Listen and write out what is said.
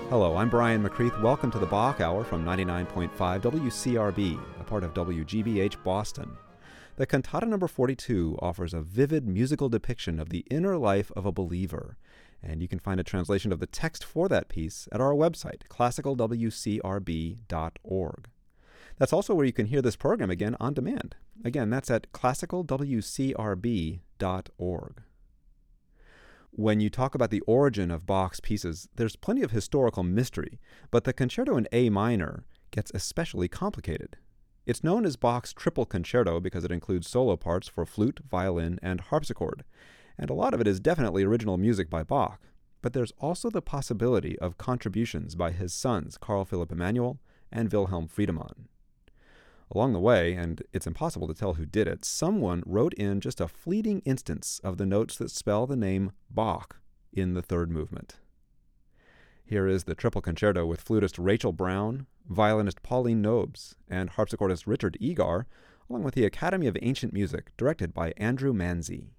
Hello, I'm Brian McCreath. Welcome to the Bach Hour from 99.5 WCRB, a part of WGBH Boston. The Cantata No. 42 offers a vivid musical depiction of the inner life of a believer, and you can find a translation of the text for that piece at our website, classicalwcrb.org. That's also where you can hear this program again on demand. Again, that's at classicalwcrb.org. When you talk about the origin of Bach's pieces, there's plenty of historical mystery, but the concerto in A minor gets especially complicated. It's known as Bach's triple concerto because it includes solo parts for flute, violin, and harpsichord, and a lot of it is definitely original music by Bach. But there's also the possibility of contributions by his sons, Carl Philipp Emanuel and Wilhelm Friedemann. Along the way, and it's impossible to tell who did it, someone wrote in just a fleeting instance of the notes that spell the name Bach in the third movement. Here is the triple concerto with flutist Rachel Brown, violinist Pauline Nobes, and harpsichordist Richard Egar, along with the Academy of Ancient Music, directed by Andrew Manzi.